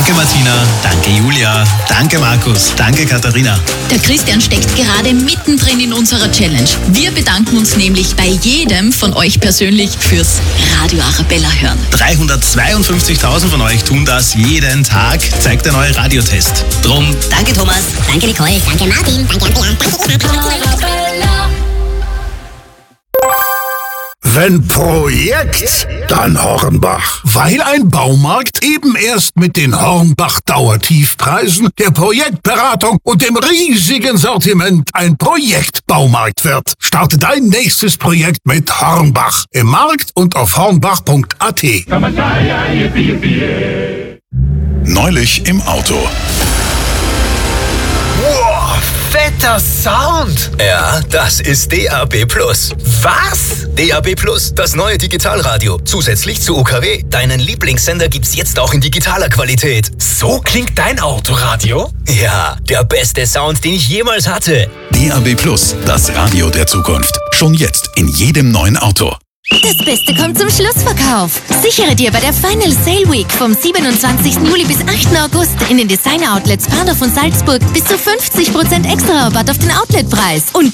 Danke Martina, danke Julia, danke Markus, danke Katharina. Der Christian steckt gerade mittendrin in unserer Challenge. Wir bedanken uns nämlich bei jedem von euch persönlich fürs Radio Arabella hören. 352.000 von euch tun das jeden Tag, zeigt der neue Radiotest. Drum, danke Thomas, danke Nicole, danke Martin, danke Andrea, danke Arabella. Wenn Projekt, dann Hornbach. Weil ein Baumarkt eben erst mit den Hornbach-Dauertiefpreisen, der Projektberatung und dem riesigen Sortiment ein Projektbaumarkt wird. Starte dein nächstes Projekt mit Hornbach im Markt und auf hornbach.at. Neulich im Auto. Wow, fetter Sound! Ja, das ist DAB+. Was? DAB+, das neue Digitalradio. Zusätzlich zu UKW. Deinen Lieblingssender gibt's jetzt auch in digitaler Qualität. So klingt dein Autoradio? Ja, der beste Sound, den ich jemals hatte. DAB+, das Radio der Zukunft. Schon jetzt in jedem neuen Auto. Das Beste kommt zum Schlussverkauf. Sichere dir bei der Final Sale Week vom 27. Juli bis 8. August in den Designer-Outlets Bahnhof und Salzburg bis zu 50% extra Rabatt auf den Outletpreis. Und